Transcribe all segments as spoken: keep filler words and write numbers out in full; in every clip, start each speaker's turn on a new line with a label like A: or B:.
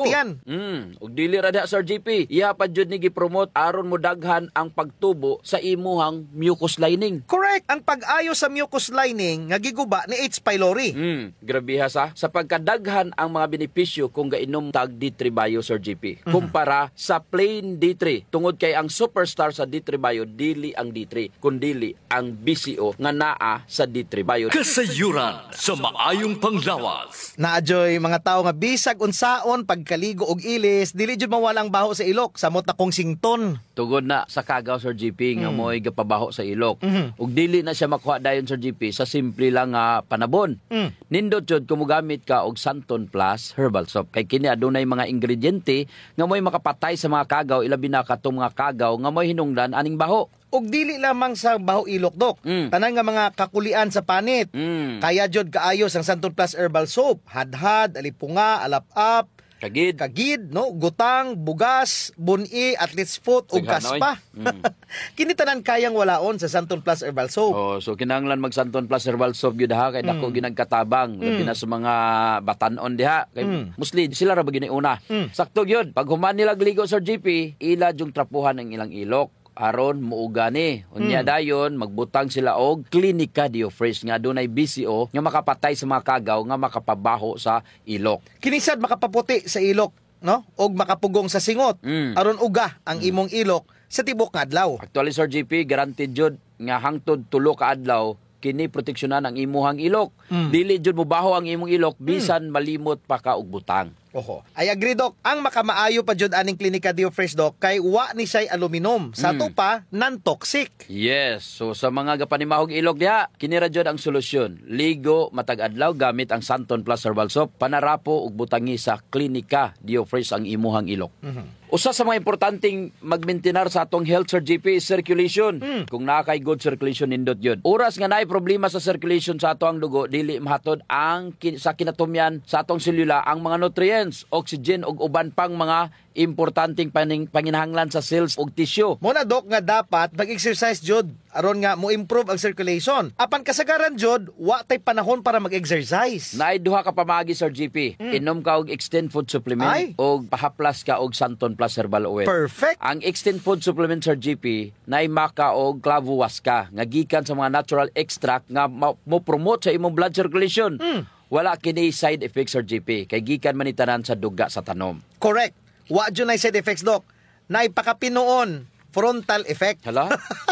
A: yan.
B: Mm, ug dili ra diha Sir G P. Iya pa jud ni gi-promote aron mo daghan ang pagtubo sa imuhang mucus lining.
A: Correct. Ang pag-ayo sa mucus lining nga giguba ni H. pylori.
B: Mm, grabe ha sa sa pagkadaghan ang mga benepisyo kung gainom tag D three Bio Sir G P kumpara sa plain D three. Tungod kay ang superstar sa D three Bio dili ang D three kundili ang B C O nga naa sa D three Bio.
C: Kasayuran sa maayong panglawas.
A: Naadyoy mga tao nga bisag unsaon pagkaligo og ilis dili jud mawalang baho sa ilok samot na kong sington.
B: Tugod na sa kagaw Sir G P nga
A: Mm.
B: mo'y gapabaho sa ilok.
A: Mhm.
B: Ug dili na siya makuha dayon Sir G P sa simple lang nga panabon.
A: Mm.
B: Nindot jud kung mogamit ka og Santon Plus herbal soap kay kini adunay mga ingrediente nga mo'y makapatay sa mga kagaw ilabi na katong mga kagaw nga mo'y hinungdan aning baho.
A: Og dili lamang sa baho ilok dok.
B: Mm.
A: Tanan nga mga kakulian sa panit.
B: Mm.
A: Kaya jud kaayos ang Santon Plus herbal soap, hadhad, alipunga, alap-up,
B: Kagid.
A: kagid, no, gutang, bugas, buni, athlete's foot ug
B: Sighanoy.
A: kaspa.
B: Mm.
A: Kini tanan kayang walaon sa Santon Plus herbal soap.
B: Oh, so kinahanglan mag Santon Plus herbal soap gyud ha kay dako ginagkatabang labi na sa mga batan-on diha kay
A: Mm.
B: musli sila ra ba gini una.
A: Mm.
B: Sakto gyud pag human nila gligo Sir G P ila jung trapuhan ang ilang ilok aron muuga ni. Unya
A: Mm.
B: dayon magbutang sila og Clinica Diofresh nga adunay B C O nga makapatay sa mga kagaw nga makapabaho sa ilok.
A: Kinisad makapaputi sa ilok, no? Og makapugong sa singot.
B: Mm.
A: Aron uga ang imong ilok sa tibok nga adlaw.
B: Actually Sir G P guaranteed jud nga hangtod tulo ka adlaw kini proteksyonan ang imuhang ilok.
A: Mm.
B: Dili jud mobaho ang imong ilok bisan malimot pa ka og butang.
A: Oho. I agree, Dok. Ang makamaayo pa jud aning Clinica Diofresh, Dok, kay wa ni siya'y aluminum. Sa
B: Mm.
A: to pa, non-toxic.
B: Yes, so sa mga gapanimahog ilog diha, kini ra jud ang solusyon. Ligo matag adlaw gamit ang Santon Plus herbal soap, panarapo ug butangi sa Clinica Diofresh ang imuhang ilok. Usa sa mga importanteng magmaintenar sa atong health Sir G P is circulation. Kung naa kay good circulation nindot yun. Oras nga naay problema sa circulation sa ato ang dugo, dili mahatod ang kin- sa kinatumyan sa atong selula ang mga nutrients, oxygen ug uban pang mga importanteng paning, panginahanglan sa cells ug tissue.
A: Muna, Dok, nga dapat mag-exercise jud aron nga mo improve ang circulation. Apan kasagaran jud, wa tay panahon para mag-exercise.
B: Naay duha ka pamagi Sir G P. Inom ka og Extend Food Supplement
A: Ay.
B: ug pahaplas ka og Santon Plus Herbal Oil.
A: Perfect.
B: Ang Extend Food Supplement Sir G P naay maka og clavo waska nga gikan sa mga natural extract nga ma- mo promote sa imong blood circulation. Wala kini side effects Sir G P kay gikan man ni tanan sa duga sa tanom.
A: Correct. Wa jud nay side effects, Dok. Nay pakapinoon, frontal effect.
B: Hala?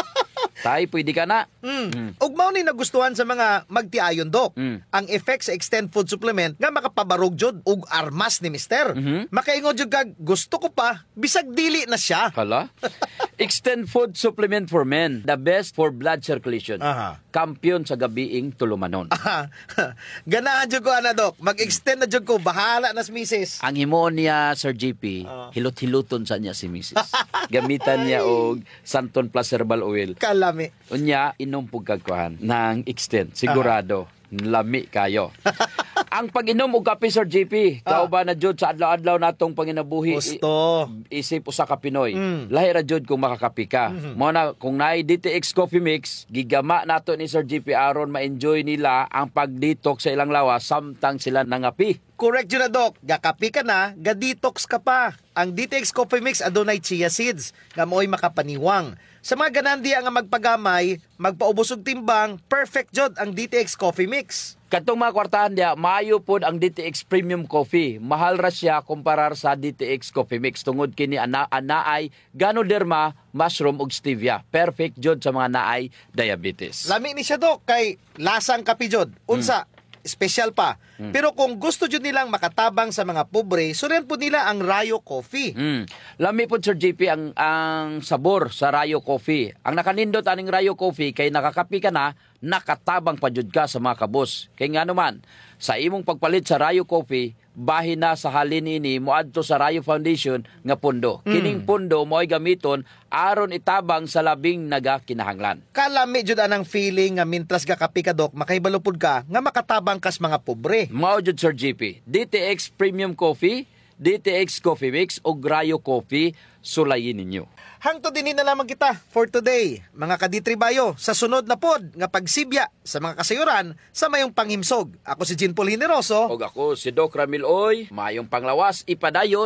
B: Tay, pwede ka na.
A: Mm. Ug mao ni nagustuhan sa mga magtiayon, Dok.
B: Mm.
A: Ang effect sa Extend Food Supplement nga makapabarog jud ug armas ni Mister.
B: Mhm.
A: Makaingon jud kag gusto ko pa bisag dili na siya.
B: Hala? Extend Food Supplement for Men. The best for blood circulation.
A: Aha.
B: Kampiyon sa gabiing tulumanon.
A: Ah, Ganahan jud ko ana, Dok. Mag-extend na jud ko, bahala na si Missus
B: Ang himo niya, Sir G P,
A: Ah.
B: hilot-hiluton sa niya si Missus Gamitan niya og Santon Plus Herbal Oil.
A: Kalami.
B: Unya, inom pug kagkuhan ng extend. Sigurado, lami kayo. Ang pag-inom og kape, Sir G P,
A: Ah.
B: kauban na jud sa adlaw-adlaw natong panginabuhi.
A: Gusto.
B: I- isip usa ka Pinoy.
A: Mm.
B: Lahi ra jud kung makakapi ka. Mao na kung naay D T X Coffee Mix, gigama nato ni Sir G P aron ma-enjoy nila ang pag-detox sa ilang lawas samtang sila nangapi.
A: Correct yun na, Dok. Gakapi ka na, ga-detox ka pa. Ang D T X Coffee Mix adunay chia seeds nga mo'y makapaniwang. Sa mga ganandiya nga magpagamay, magpaubos og timbang, perfect jud ang D T X Coffee Mix.
B: Katong mga kwartahan diya, maayo pod ang D T X Premium Coffee. Mahal ra siya kumparar sa D T X Coffee Mix tungod kini ana anaay Ganoderma, mushroom ug stevia. Perfect jud sa mga naay diabetes.
A: Lami ni siya, Dok, kay lasang kapi jud. Unsa, special pa. Pero kung gusto jud nilang makatabang sa mga pobre, suren po nila ang Rayo Coffee.
B: Mm. Lami po Sir G P ang ang sabor sa Rayo Coffee. Ang nakanindot aning Rayo Coffee kay nakakapi ka na, nakatabang pa jud ka sa mga kabos. Kay nga naman, sa imong pagpalit sa Rayo Coffee, bahin na sa halin ini moadto sa Rayo Foundation nga pundo. Kining pundo mo'y gamiton aron itabang sa labing nagakinahanglan.
A: Kalami jud anang feeling nga mintras gakapi ka, Dok, makaibalupod ka nga makatabang kas mga pobre.
B: Mao jud Sir G P, D T X Premium Coffee, D T X Coffee Mix o Rayo Coffee, sulayin ninyo.
A: Hangtod din na lamang kita for today. Mga kaditribayo, sa sunod na pod nga pagsibya sa mga kasayuran sa mayong panghimsog. Ako si Jean Paul Generoso.
B: Og ako si Doc Ramil Oy, mayong panglawas ipadayon